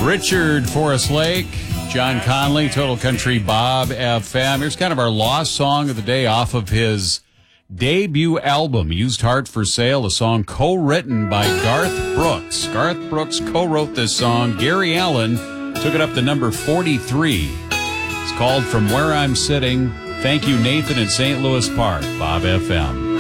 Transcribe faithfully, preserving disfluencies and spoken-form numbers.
Richard, Forest Lake, John Conley, Total Country, Bob F M. Here's kind of our lost song of the day off of his debut album, Used Heart for Sale, a song co-written by Garth Brooks. Garth Brooks co-wrote this song. Gary Allen took it up to number forty-three. It's called From Where I'm Sitting. Thank you, Nathan in Saint Louis Park, Bob F M.